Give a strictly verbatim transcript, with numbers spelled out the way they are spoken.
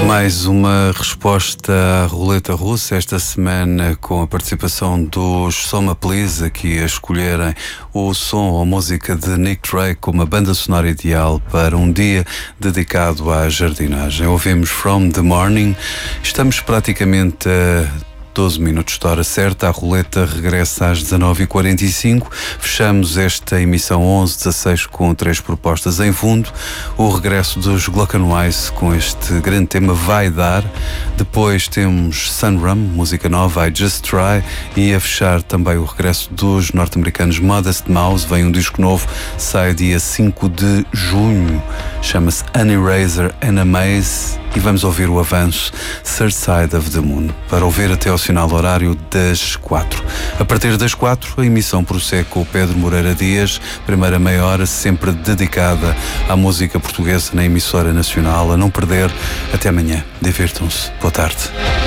Mais uma resposta à roleta russa esta semana, com a participação dos Soma Please, aqui a escolherem o som ou música de Nick Drake como a banda sonora ideal para um dia dedicado à jardinagem. Ouvimos From the Morning. Estamos praticamente a doze minutos de hora certa. A roleta regressa às dezanove e quarenta e cinco. Fechamos esta emissão onze dezasseis com três propostas em fundo. O regresso dos Glockenwise com este grande tema Vai Dar. Depois temos Sunrum, música nova, I Just Try. E a fechar também o regresso dos norte-americanos Modest Mouse. Vem um disco novo, sai dia cinco de junho. Chama-se An Eraser and a Maze. E vamos ouvir o avanço Third Side of the Moon, para ouvir até ao sinal horário das quatro. A partir das quatro, a emissão prossegue com o Pedro Moreira Dias, primeira meia hora sempre dedicada à música portuguesa na emissora nacional. A não perder. Até amanhã. Divirtam-se. Boa tarde.